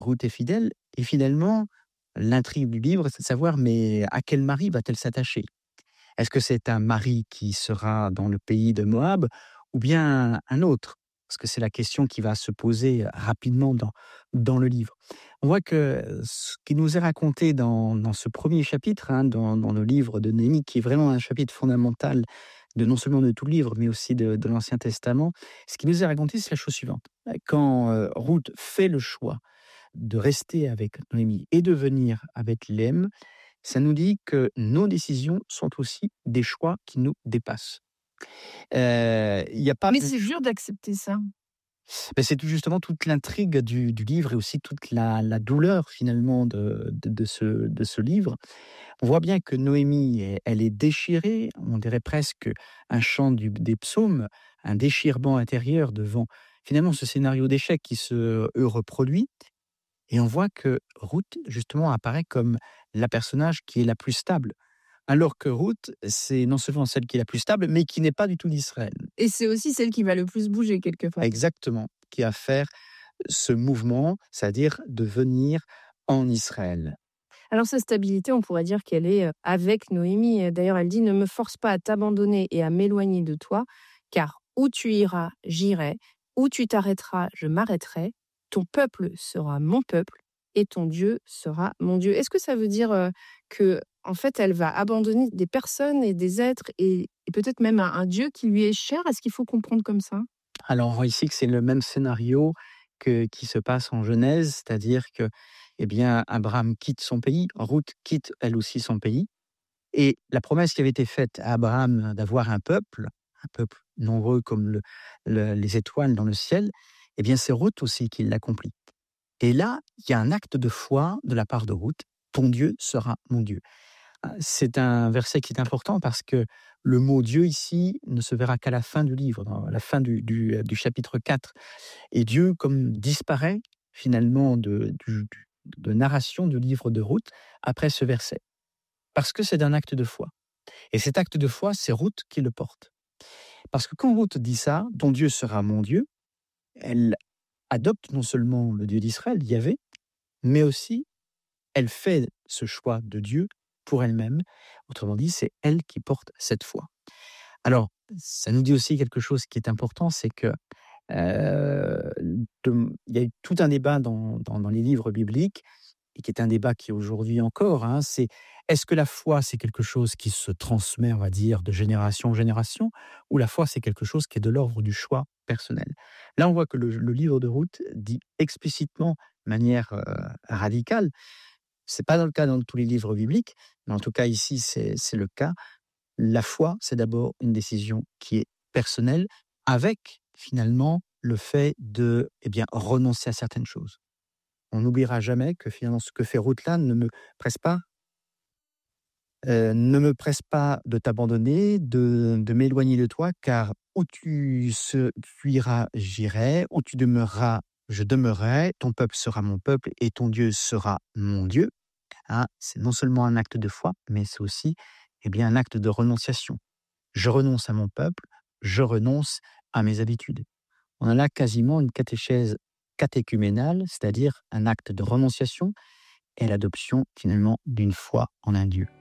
Ruth est fidèle et finalement, l'intrigue du livre, c'est de savoir, mais à quel mari va-t-elle s'attacher? Est-ce que c'est un mari qui sera dans le pays de Moab ou bien un autre? Parce que c'est la question qui va se poser rapidement dans le livre. On voit que ce qui nous est raconté dans ce premier chapitre, hein, dans le livre de Néhémie, qui est vraiment un chapitre fondamental de non seulement de tout le livre, mais aussi de l'Ancien Testament, ce qui nous est raconté, c'est la chose suivante. Quand Ruth fait le choix de rester avec Noémie et de venir à Bethléem, ça nous dit que nos décisions sont aussi des choix qui nous dépassent. Il y a pas Mais c'est dur d'accepter ça. c'est tout justement toute l'intrigue du livre et aussi toute la douleur finalement de ce livre. On voit bien que Noémie, elle est déchirée, on dirait presque un chant des psaumes, un déchirement intérieur devant finalement ce scénario d'échec qui se reproduit. Et on voit que Ruth, justement, apparaît comme la personnage qui est la plus stable. Alors que Ruth, c'est non seulement celle qui est la plus stable, mais qui n'est pas du tout d'Israël. Et c'est aussi celle qui va le plus bouger quelque part. Exactement, qui a fait ce mouvement, c'est-à-dire de venir en Israël. Alors sa stabilité, on pourrait dire qu'elle est, avec Noémie. D'ailleurs, elle dit: «Ne me force pas à t'abandonner et à m'éloigner de toi, car où tu iras, j'irai, où tu t'arrêteras, je m'arrêterai. Ton peuple sera mon peuple et ton Dieu sera mon Dieu». Est-ce que ça veut dire, que en fait, elle va abandonner des personnes et des êtres et peut-être même un Dieu qui lui est cher? Est-ce qu'il faut comprendre comme ça? Alors on voit ici que c'est le même scénario qui se passe en Genèse, c'est-à-dire que, eh bien, Abraham quitte son pays, Ruth quitte elle aussi son pays, et la promesse qui avait été faite à Abraham d'avoir un peuple nombreux comme les étoiles dans le ciel, eh bien c'est Ruth aussi qui l'accomplit. Et là, il y a un acte de foi de la part de Ruth. Ton Dieu sera mon Dieu. C'est un verset qui est important parce que le mot Dieu ici ne se verra qu'à la fin du livre, dans la fin du chapitre 4. Et Dieu, comme disparaît finalement de narration du livre de Ruth après ce verset. Parce que c'est un acte de foi. Et cet acte de foi, c'est Ruth qui le porte. Parce que quand Ruth dit ça, ton Dieu sera mon Dieu, elle adopte non seulement le Dieu d'Israël, Yahvé, mais aussi elle fait ce choix de Dieu pour elle-même. Autrement dit, c'est elle qui porte cette foi. Alors, ça nous dit aussi quelque chose qui est important, c'est que il y a eu tout un débat dans les livres bibliques, et qui est un débat qui aujourd'hui encore, hein, c'est est-ce que la foi, c'est quelque chose qui se transmet, on va dire, de génération en génération, ou la foi, c'est quelque chose qui est de l'ordre du choix personnel? Là, on voit que le livre de Ruth dit explicitement, de manière radicale, c'est pas dans le cas dans tous les livres bibliques, mais en tout cas ici, c'est le cas. La foi, c'est d'abord une décision qui est personnelle, avec finalement le fait de, eh bien, renoncer à certaines choses. On n'oubliera jamais que finalement ce que fait Ruth là ne me presse pas de t'abandonner, de m'éloigner de toi, car où tu iras, j'irai, où tu demeureras, je demeurerai, ton peuple sera mon peuple et ton Dieu sera mon Dieu. Hein, c'est non seulement un acte de foi, mais c'est aussi, eh bien, un acte de renonciation. Je renonce à mon peuple, je renonce à mes habitudes. On a là quasiment une catéchèse catéchuménale, c'est-à-dire un acte de renonciation et l'adoption finalement d'une foi en un Dieu.